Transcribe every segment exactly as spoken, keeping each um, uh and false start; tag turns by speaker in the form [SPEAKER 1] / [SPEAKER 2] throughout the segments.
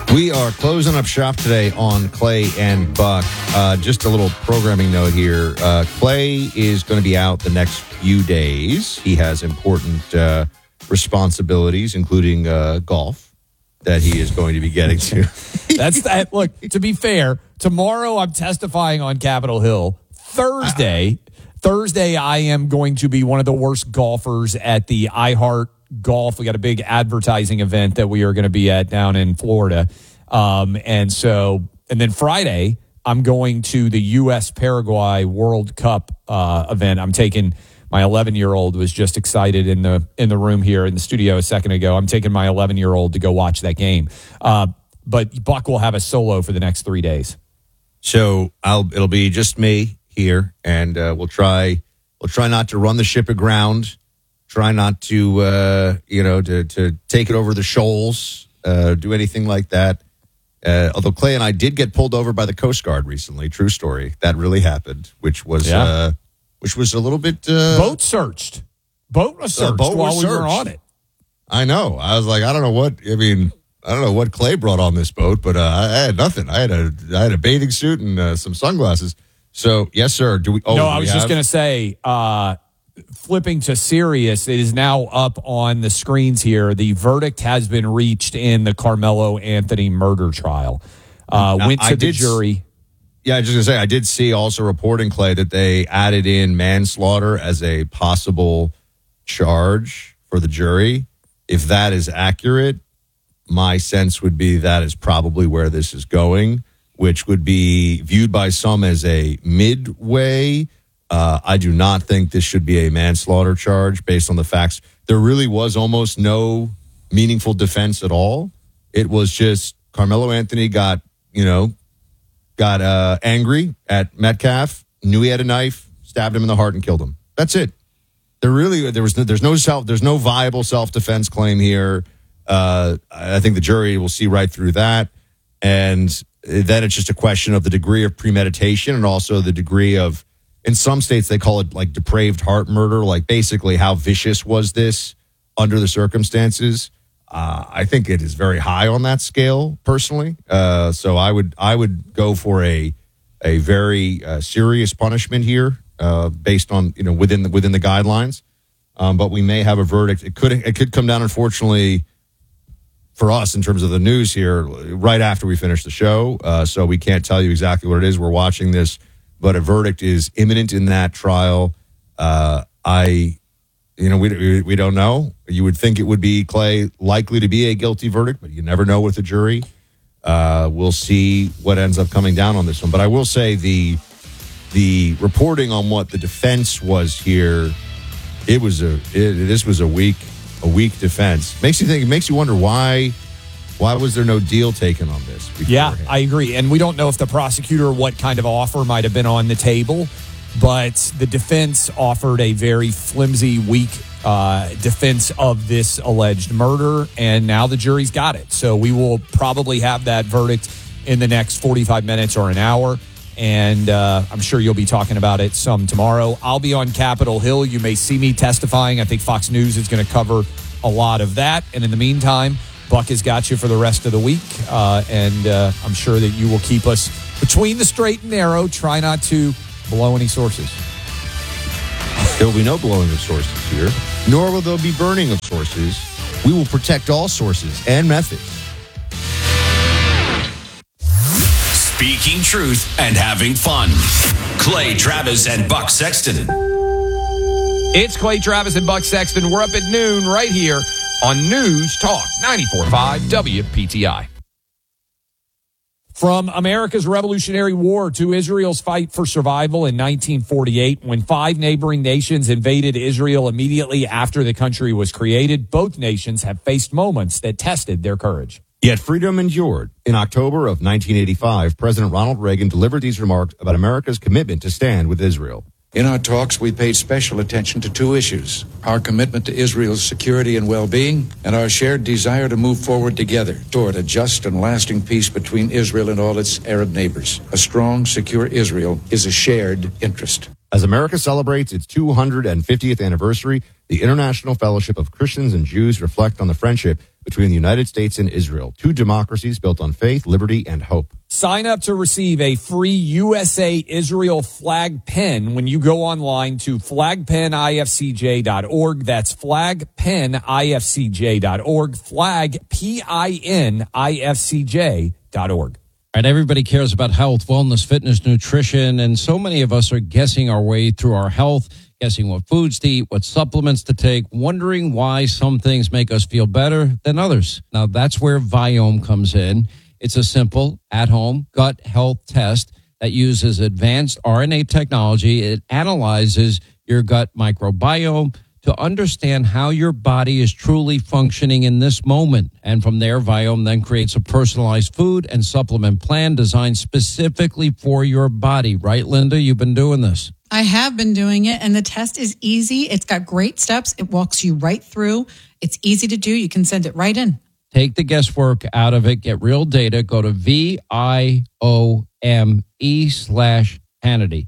[SPEAKER 1] We are closing up shop today on Clay and Buck. Uh, just a little programming note here. Uh, Clay is going to be out the next few days. He has important uh, responsibilities, including uh, golf, that he is going to be getting to.
[SPEAKER 2] That's that. Look, to be fair, tomorrow I'm testifying on Capitol Hill. Thursday, Thursday, I am going to be one of the worst golfers at the iHeart Golf. We got a big advertising event that we are going to be at down in Florida. Um, and so, and then Friday, I'm going to the U S Paraguay World Cup uh, event. I'm taking my eleven year old was just excited in the in the room here in the studio a second ago. I'm taking my eleven year old to go watch that game. Uh, but Buck will have a solo for the next three days.
[SPEAKER 1] So I'll it'll be just me here, and uh, we'll try we'll try not to run the ship aground. Try not to, uh, you know, to, to take it over the shoals, uh, do anything like that. Uh, although Clay and I did get pulled over by the Coast Guard recently. True story. That really happened, which was
[SPEAKER 2] yeah.
[SPEAKER 1] uh, which was a little bit... Uh,
[SPEAKER 2] boat searched. Boat was searched uh, boat while was we searched. were on it.
[SPEAKER 1] I know. I was like, I don't know what... I mean, I don't know what Clay brought on this boat, but uh, I had nothing. I had a I had a bathing suit and uh, some sunglasses. So, yes, sir. Do we? Oh,
[SPEAKER 2] no,
[SPEAKER 1] do
[SPEAKER 2] I was
[SPEAKER 1] we
[SPEAKER 2] just
[SPEAKER 1] have-
[SPEAKER 2] going to say... Uh, Flipping to Sirius, it is now up on the screens here. The verdict has been reached in the Carmelo Anthony murder trial. Uh,
[SPEAKER 1] now,
[SPEAKER 2] went to
[SPEAKER 1] I
[SPEAKER 2] the
[SPEAKER 1] did,
[SPEAKER 2] jury.
[SPEAKER 1] Yeah, I was just going to say, I did see also reporting, Clay, that they added in manslaughter as a possible charge for the jury. If that is accurate, my sense would be that is probably where this is going, which would be viewed by some as a midway. Uh, I do not think this should be a manslaughter charge based on the facts. There really was almost no meaningful defense at all. It was just Carmelo Anthony got, you know, got uh, angry at Metcalf, knew he had a knife, stabbed him in the heart and killed him. That's it. There really, there was, no, there's no self, there's no viable self-defense claim here. Uh, I think the jury will see right through that. And then it's just a question of the degree of premeditation and also the degree of, in some states, they call it like depraved heart murder, like basically how vicious was this under the circumstances. Uh, I think it is very high on that scale, personally. Uh, so I would I would go for a a very uh, serious punishment here, uh, based on you know within the, within the guidelines. Um, but we may have a verdict. It could it could come down, unfortunately, for us in terms of the news here, right after we finish the show. Uh, so we can't tell you exactly what it is. We're watching this. But a verdict is imminent in that trial. Uh, I, you know, we we don't know. You would think it would be, Clay, likely to be a guilty verdict, but you never know with the jury. Uh, we'll see what ends up coming down on this one. But I will say the the reporting on what the defense was here, it was a it, this was a weak a weak defense. Makes you think. It makes you wonder why. Why was there no deal taken on this beforehand?
[SPEAKER 2] Yeah, I agree. And we don't know if the prosecutor, what kind of offer might have been on the table, but the defense offered a very flimsy, weak uh, defense of this alleged murder, and now the jury's got it. So we will probably have that verdict in the next forty-five minutes or an hour, and uh, I'm sure you'll be talking about it some tomorrow. I'll be on Capitol Hill. You may see me testifying. I think Fox News is going to cover a lot of that. And in the meantime, Buck has got you for the rest of the week, uh, and uh, I'm sure that you will keep us between the straight and narrow. Try not to blow any sources.
[SPEAKER 1] There will be no blowing of sources here, nor will there be burning of sources. We will protect all sources and methods.
[SPEAKER 3] Speaking truth and having fun. Clay Travis and Buck Sexton.
[SPEAKER 2] It's Clay Travis and Buck Sexton. We're up at noon right here on News Talk ninety-four point five W P T I. From America's Revolutionary War to Israel's fight for survival in nineteen forty-eight, when five neighboring nations invaded Israel immediately after the country was created, both nations have faced moments that tested their courage.
[SPEAKER 1] Yet freedom endured. In October of nineteen eighty-five, President Ronald Reagan delivered these remarks about America's commitment to stand with Israel.
[SPEAKER 4] In our talks, we paid special attention to two issues: our commitment to Israel's security and well-being, and our shared desire to move forward together toward a just and lasting peace between Israel and all its Arab neighbors. A strong, secure Israel is a shared interest.
[SPEAKER 1] As America celebrates its two hundred fiftieth anniversary, the International Fellowship of Christians and Jews reflect on the friendship between the United States and Israel, two democracies built on faith, liberty, and hope.
[SPEAKER 2] Sign up to receive a free U S A Israel flag pin when you go online to flag pin I F C J dot org. That's flag pin I F C J dot org, flag P I N I F C J dot org.
[SPEAKER 5] Right, everybody cares about health, wellness, fitness, nutrition, and so many of us are guessing our way through our health, guessing what foods to eat, what supplements to take, wondering why some things make us feel better than others. Now, that's where Viome comes in. It's a simple, at-home gut health test that uses advanced R N A technology. It analyzes your gut microbiome to understand how your body is truly functioning in this moment. And from there, Viome then creates a personalized food and supplement plan designed specifically for your body. Right, Linda? You've been doing this.
[SPEAKER 6] I have been doing it, and the test is easy. It's got great steps. It walks you right through. It's easy to do. You can send it right in.
[SPEAKER 5] Take the guesswork out of it. Get real data. Go to V I O M E slash Hannity.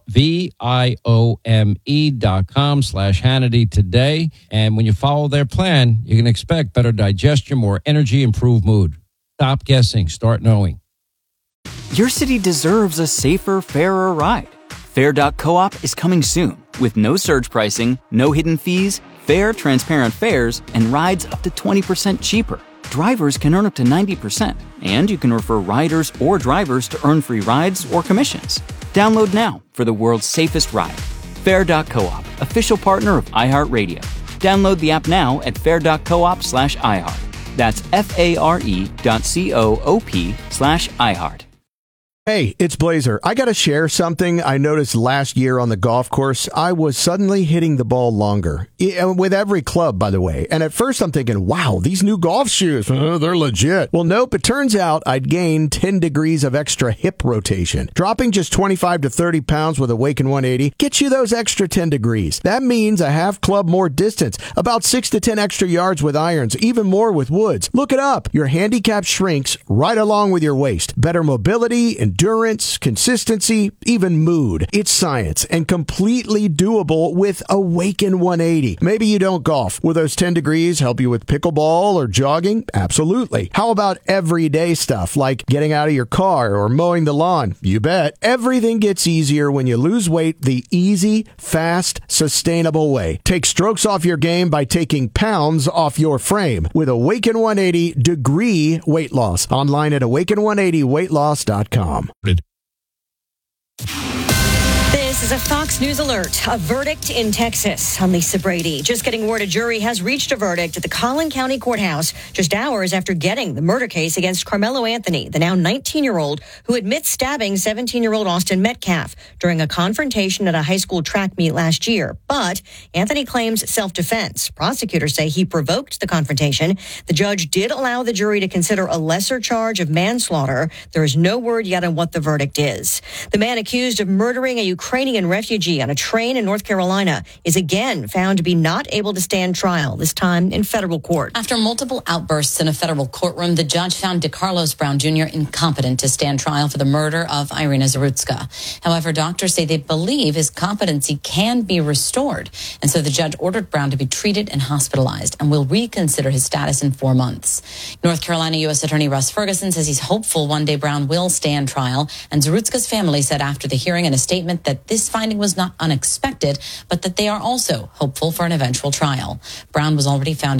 [SPEAKER 5] V I O M E dot com slash Hannity today. And when you follow their plan, you can expect better digestion, more energy, improved mood. Stop guessing. Start knowing.
[SPEAKER 7] Your city deserves a safer, fairer ride. Fair dot coop is coming soon with no surge pricing, no hidden fees, fair, transparent fares, and rides up to twenty percent cheaper. Drivers can earn up to ninety percent, and you can refer riders or drivers to earn free rides or commissions. Download now for the world's safest ride. Fair dot coop, official partner of iHeartRadio. Download the app now at fair dot coop slash iHeart. That's F-A-R-E dot C-O-O-P slash iHeart.
[SPEAKER 8] Hey, it's Blazer. I got to share something I noticed last year on the golf course. I was suddenly hitting the ball longer. With every club, by the way. And at first I'm thinking, wow, these new golf shoes, uh, they're legit. Well, nope. It turns out I'd gained ten degrees of extra hip rotation. Dropping just twenty-five to thirty pounds with Awaken one eighty gets you those extra ten degrees. That means a half club more distance, about six to ten extra yards with irons, even more with woods. Look it up. Your handicap shrinks right along with your waist. Better mobility and endurance, consistency, even mood. It's science and completely doable with Awaken one eighty. Maybe you don't golf. Will those ten degrees help you with pickleball or jogging? Absolutely. How about everyday stuff like getting out of your car or mowing the lawn? You bet. Everything gets easier when you lose weight the easy, fast, sustainable way. Take strokes off your game by taking pounds off your frame with Awaken one eighty Degree Weight Loss. Online at awaken one eighty weight loss dot com.
[SPEAKER 9] This is a Fox News alert. A verdict in Texas. I'm Lisa Brady. Just getting word a jury has reached a verdict at the Collin County Courthouse just hours after getting the murder case against Carmelo Anthony, the now nineteen-year-old who admits stabbing seventeen-year-old Austin Metcalf during a confrontation at a high school track meet last year. But Anthony claims self-defense. Prosecutors say he provoked the confrontation. The judge did allow the jury to consider a lesser charge of manslaughter. There is no word yet on what the verdict is. The man accused of murdering a Ukrainian refugee on a train in North Carolina is again found to be not able to stand trial, this time in federal court.
[SPEAKER 10] After multiple outbursts in a federal courtroom, the judge found DeCarlos Brown Junior incompetent to stand trial for the murder of Irina Zarutska. However, doctors say they believe his competency can be restored. And so the judge ordered Brown to be treated and hospitalized and will reconsider his status in four months. North Carolina U S Attorney Russ Ferguson says he's hopeful one day Brown will stand trial. And Zarutska's family said after the hearing in a statement that this finding was not unexpected, but that they are also hopeful for an eventual trial. Brown was already found